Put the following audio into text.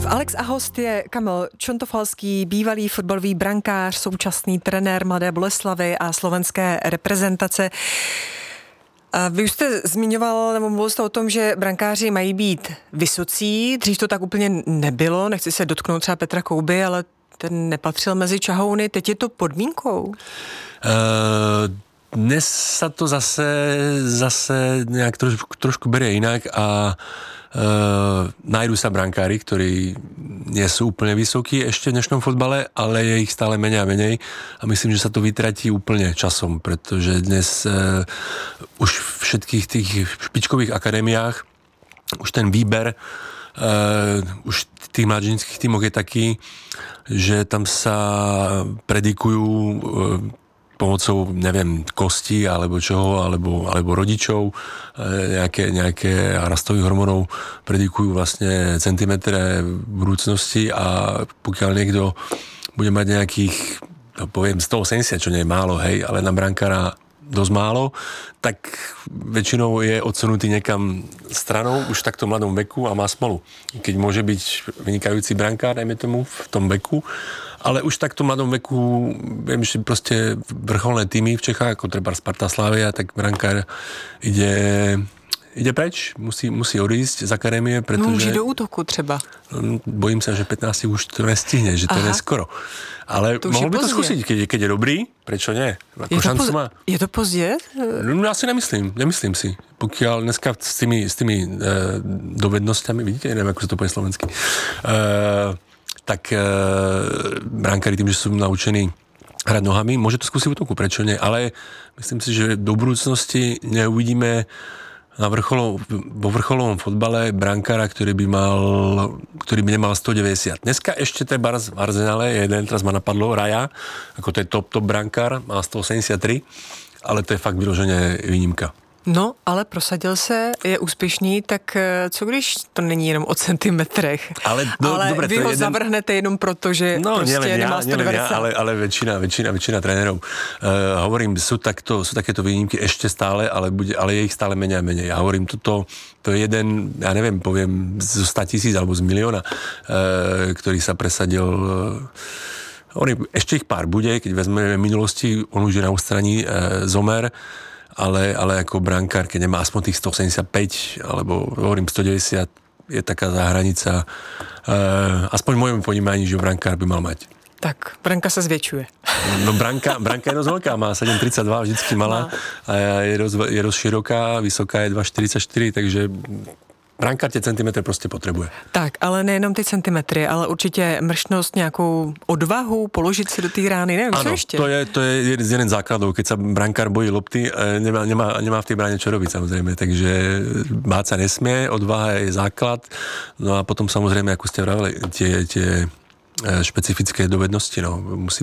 Alex a host je Kamil Čontofalský, bývalý fotbalový brankář, současný trenér Mladé Boleslavi a slovenské reprezentace. A vy už jste zmiňoval, nebo mluvil jste o tom, že brankáři mají být vysocí. Dřív to tak úplně nebylo, nechci se dotknout třeba Petra Kouby, ale ten nepatřil mezi čahouny. Teď je to podmínkou? Dnes sa to zase nejak trošku berie inak a nájdu sa brankári, ktorí nie sú úplne vysokí ešte v dnešnom fotbale, ale je ich stále menej a menej a myslím, že sa to vytratí úplne časom, pretože dnes už v všetkých tých špičkových akadémiách už ten výber už tých mladžinských tímov je taký, že tam sa predikujú pomocou, neviem, kosti alebo čoho, alebo rodičov, nejaké rastových hormónov predikujú vlastne centimetre v budúcnosti a pokiaľ niekto bude mať nejakých, poviem, 180, čo nie je málo, hej, ale na brankára dosť málo, tak väčšinou je odsunutý niekam stranou už v takto mladom veku a má smolu. Keď môže byť vynikajúci brankár, dajme tomu, v tom veku, ale už v takto mladom veku, viem, že proste vrcholné týmy v Čechách, ako treba Sparta, Slavia, tak brankár ide preč, musí odísť z akadémie, pretože... Môže do útoku třeba. Bojím sa, že 15 už to nestihne, že to je skoro. Ale mohol by to skúsiť, keď je dobrý, prečo nie? Ako šancu má. Je to pozdě? No ja si nemyslím si. Pokiaľ dneska s tými dovednosťami, vidíte, neviem, ako sa to povie slovensky, tak brankári tým, že sú naučení hrať nohami, môže to skúsiť v útoku, prečo nie? Ale myslím si, že do budúcnosti neuvidíme vo vrcholovom fotbale brankára, ktorý by nemal 190. Dneska ešte treba v Arsenále, teraz ma napadlo, Raja, ako to je top brankár, má 183, ale to je fakt vyloženě výnimka. No, ale prosadil se, je úspěšný, tak co když to není jenom o centimetrech? Ale dobre, vy ho zavrhnete jenom proto, že prostě nemá 190. Ale väčšina trénerov. Hovorím, sú takéto výnimky ešte stále, ale je ich stále menej a menej. Ja hovorím, to je jeden, ja neviem, poviem, zo 100 000 alebo z milióna, ktorý sa presadil. Ešte ich pár bude, keď vezmeme minulosti, on už je na ústraní zomer, ale ako brankár, keď nemá aspoň tých 185, alebo hovorím 190, je taká záhranica, aspoň v mojom ponímaní, že brankár by mal mať. Tak, branka sa zväčšuje. No branka je dosť veľká, má 7,32, vždycky malá a je dosť široká, vysoká je 2,44, takže brankár tie centimetry prostě potřebuje. Tak, ale nejenom ty centimetry, ale určitě mršnost, nějakou odvahu, položit si do té rány, nevím, co ještě? To je jeden základov, keď sa brankár bojí lopty, nemá v té bráně čo robiť, samozřejmě, takže bát sa nesmie, odvaha je základ, no a potom samozřejmě, ako ste vravili, tie špecifické dovednosti, no, musí